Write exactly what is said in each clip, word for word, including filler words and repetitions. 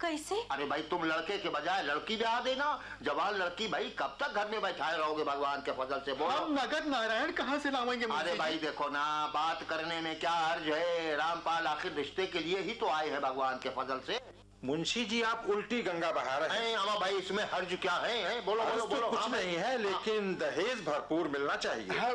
कैसे? अरे भाई तुम लड़के के बजाय लड़की ब्याह देना। जवान लड़की भाई कब तक घर में बैठाए रहोगे भगवान के फजल से, बोलो। हम नगद नारायण कहाँ से लावेंगे? अरे भाई देखो ना, बात करने में क्या हर्ज है। रामपाल आखिर रिश्ते के लिए ही तो आए हैं भगवान के फजल से। मुंशी जी आप उल्टी गंगा बहा रहे हैं। अमा भाई इसमें हर्ज क्या है, है? बोलो बोलो बोलो। कुछ नहीं है, लेकिन दहेज भरपूर मिलना चाहिए।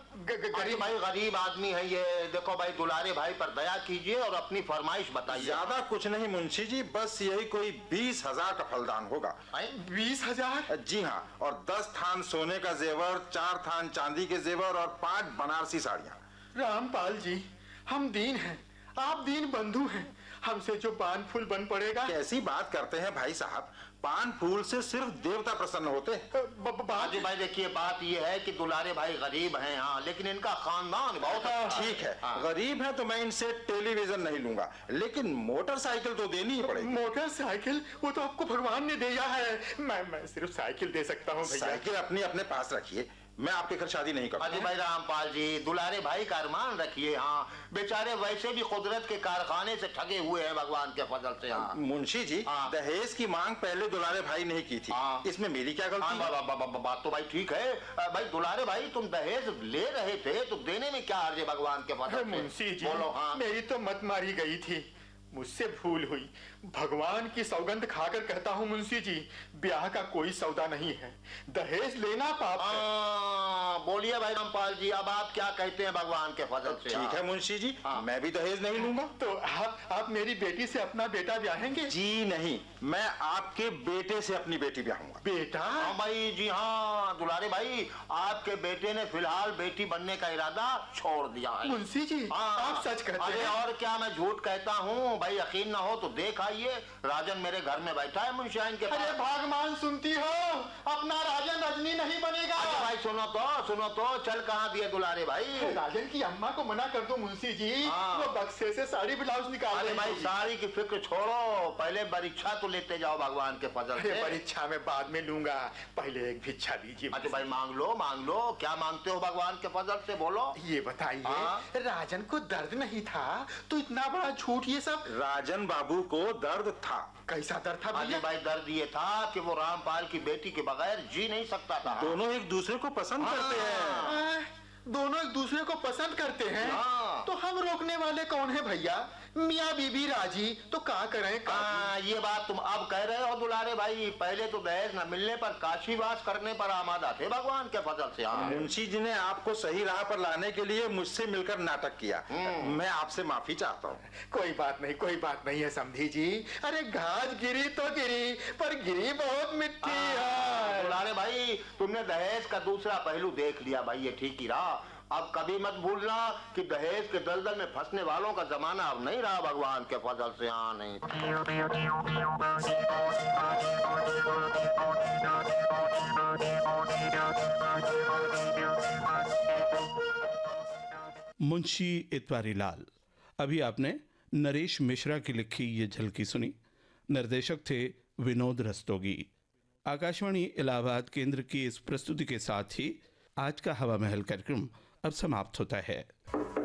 गरीब भाई, गरीब आदमी है ये। देखो भाई, दुलारे भाई पर दया कीजिए और अपनी फरमाइश बताइए। ज्यादा कुछ नहीं मुंशी जी, बस यही कोई बीस हजार का फलदान होगा। बीस हजार? जी हाँ, और दस थान सोने का जेवर, चार थान चांदी के जेवर और पांच बनारसी साड़ियाँ। रामपाल जी, हम दीन हैं, आप दीन बंधु हैं, हमसे जो पान फूल बन पड़ेगा। कैसी बात करते हैं भाई साहब, पान फूल से सिर्फ देवता प्रसन्न होते हैं। बाजी भाई देखिए, बात ये है कि दुलारे भाई गरीब हैं, हाँ, लेकिन इनका खानदान बहुत अच्छा। ठीक है, हाँ। गरीब है तो मैं इनसे टेलीविजन नहीं लूंगा, लेकिन मोटरसाइकिल तो देनी ही पड़ेगी। मोटरसाइकिल? वो तो आपको भगवान ने दिया है, मैं मैं सिर्फ साइकिल दे सकता हूँ भैया। साइकिल अपनी अपने पास रखिए, मैं आपके घर शादी नहीं करूंगा। अजी भाई, रामपाल जी, दुलारे भाई का अरमान रखिए। हाँ, बेचारे वैसे भी कुदरत के कारखाने से ठगे हुए हैं भगवान के फजल से। हाँ। मुंशी जी, हाँ। दहेज की मांग पहले दुलारे भाई ने की थी। हाँ। इसमें मेरी क्या गलती? हाँ, बा, बा, बा, बा, बात तो भाई ठीक है। भाई दुलारे भाई, तुम दहेज ले रहे थे तो देने में क्या हर्ज है भगवान के फजल से? मुंशी जी, बोलो। हाँ। मेरी तो मत मारी गई थी, मुझसे भूल हुई। भगवान की सौगंध खाकर कहता हूँ मुंशी जी, ब्याह का कोई सौदा नहीं है, दहेज लेना पाप है। बोलिए भाई रामपाल जी, अब आप क्या कहते हैं भगवान के फजल से? ठीक है मुंशी जी, हाँ। मैं भी दहेज नहीं लूंगा। तो आप आप मेरी बेटी से अपना बेटा ब्याहेंगे? जी नहीं, मैं आपके बेटे से अपनी बेटी ब्याहूंगा। बेटा? हाँ भाई, जी हाँ दुलारे भाई, आपके बेटे ने फिलहाल बेटी बनने का इरादा छोड़ दिया है। मुंशी जी, आप सच कहते हैं? और क्या मैं झूठ कहता हूँ? भाई यकीन ना हो तो देख आइए, राजन मेरे घर में बैठा है मुंशियाइन के पास। अरे भगवान, सुनती हो, अपना राजन रजनी नहीं बनेगा। अरे भाई सुनो तो, सुनो तो, चल कहाँ दिए दुलारे भाई? राजन की अम्मा को मना कर दो मुंशी जी, वो बक्से से साड़ी ब्लाउज निकाल। अरे भाई साड़ी की फिक्र छोड़ो, पहले परीक्षा तो लेते जाओ भगवान के फजल से। परीक्षा में बाद में लूंगा, पहले एक भिक्षा दीजिए। अच्छा भाई मांग लो, मांग लो, क्या मांगते हो भगवान के फजल से, बोलो। ये बताइए, राजन को दर्द नहीं था तो इतना बड़ा झूठ ये सब? राजन बाबू को दर्द था। कैसा दर्द था भैया? भाई दर्द ये था कि वो रामपाल की बेटी के बगैर जी नहीं सकता था। दोनों एक दूसरे को पसंद करते हैं। दोनों एक दूसरे को पसंद करते हैं? हाँ। तो हम रोकने वाले कौन है भैया? मियाँ बीबी राजी तो क्या करें? हाँ, ये बात तुम अब कह रहे हो दुलारे भाई, पहले तो दहेज न मिलने पर काशीवास करने पर आमादा थे भगवान के फजल से। हाँ। मुंशी जी ने आपको सही राह पर लाने के लिए मुझसे मिलकर नाटक किया, मैं आपसे माफी चाहता हूँ। कोई बात नहीं, कोई बात नहीं है समधी जी। अरे घास गिरी तो गिरी, पर गिरी बहुत मिट्टी है। दुलारे भाई, तुमने दहेज का दूसरा पहलू देख लिया भाई, ये ठीक ही रहा। अब कभी मत भूलना कि दहेज के दलदल में फंसने वालों का जमाना अब नहीं रहा भगवान के फजल से। हाँ नहीं। मुंशी इतवारी लाल। अभी आपने नरेश मिश्रा की लिखी ये झलकी सुनी। निर्देशक थे विनोद रस्तोगी। आकाशवाणी इलाहाबाद केंद्र की इस प्रस्तुति के साथ ही आज का हवा महल कार्यक्रम अब समाप्त होता है।